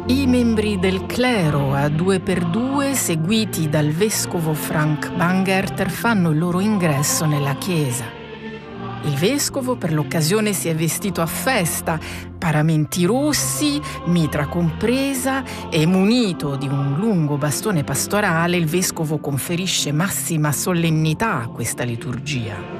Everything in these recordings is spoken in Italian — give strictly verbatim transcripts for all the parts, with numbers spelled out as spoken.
I membri del clero a due per due, seguiti dal vescovo Frank Bangerter, fanno il loro ingresso nella chiesa. Il vescovo per l'occasione si è vestito a festa, paramenti rossi, mitra compresa, e munito di un lungo bastone pastorale il vescovo conferisce massima solennità a questa liturgia.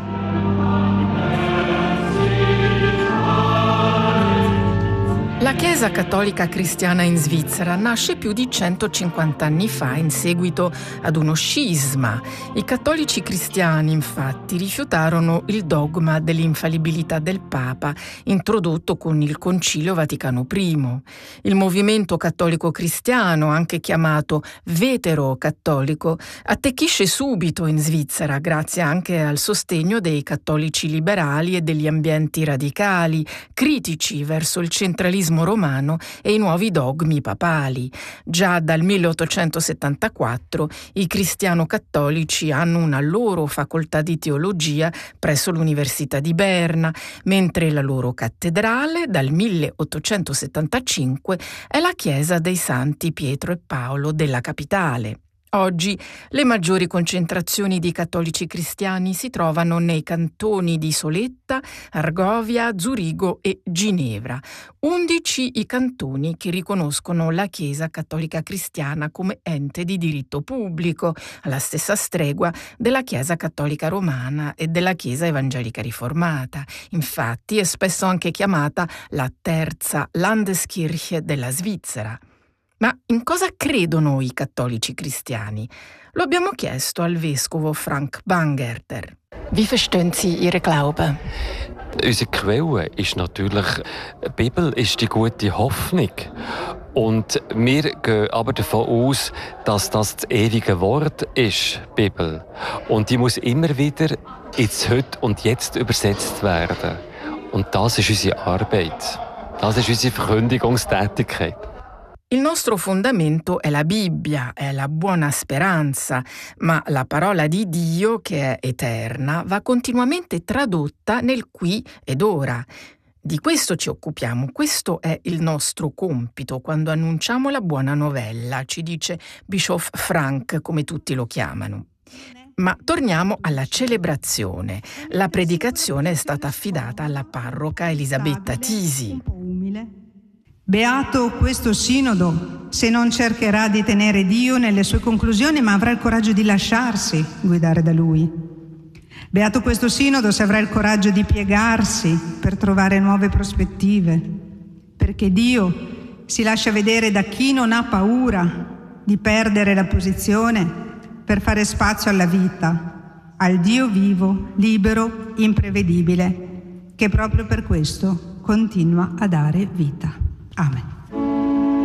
La Chiesa cattolica cristiana in Svizzera nasce più di centocinquanta anni fa in seguito ad uno scisma. I cattolici cristiani, infatti, rifiutarono il dogma dell'infallibilità del Papa, introdotto con il Concilio Vaticano I. Il movimento cattolico cristiano, anche chiamato vetero-cattolico, attecchisce subito in Svizzera, grazie anche al sostegno dei cattolici liberali e degli ambienti radicali, critici verso il centralismo romano e i nuovi dogmi papali. Già dal milleottocentosettantaquattro i cristiano-cattolici hanno una loro facoltà di teologia presso l'Università di Berna, mentre la loro cattedrale dal milleottocentosettantacinque è la chiesa dei Santi Pietro e Paolo della capitale. Oggi le maggiori concentrazioni di cattolici cristiani si trovano nei cantoni di Soletta, Argovia, Zurigo e Ginevra. Undici i cantoni che riconoscono la Chiesa cattolica cristiana come ente di diritto pubblico, alla stessa stregua della Chiesa cattolica romana e della Chiesa evangelica riformata. Infatti è spesso anche chiamata la terza Landeskirche della Svizzera. Ma in cosa credono i cattolici cristiani? Lo abbiamo chiesto al vescovo Frank Bangerter. Wie verstehen Sie Ihre Glaube? Unsere Quelle ist natürlich, die Bibel ist die gute Hoffnung. Und wir gehen aber davon aus, dass das das ewige Wort ist, die Bibel. Und die muss immer wieder ins Heute und Jetzt übersetzt werden. Und das ist unsere Arbeit. Das ist unsere Verkündigungstätigkeit. Il nostro fondamento è la Bibbia, è la buona speranza, ma la parola di Dio, che è eterna, va continuamente tradotta nel qui ed ora. Di questo ci occupiamo, questo è il nostro compito quando annunciamo la buona novella, ci dice Bischof Frank, come tutti lo chiamano. Ma torniamo alla celebrazione. La predicazione è stata affidata alla parroca Elisabetta Tisi. Beato questo sinodo se non cercherà di tenere Dio nelle sue conclusioni, ma avrà il coraggio di lasciarsi guidare da Lui. Beato questo sinodo se avrà il coraggio di piegarsi per trovare nuove prospettive, perché Dio si lascia vedere da chi non ha paura di perdere la posizione per fare spazio alla vita, al Dio vivo, libero, imprevedibile, che proprio per questo continua a dare vita. Amen.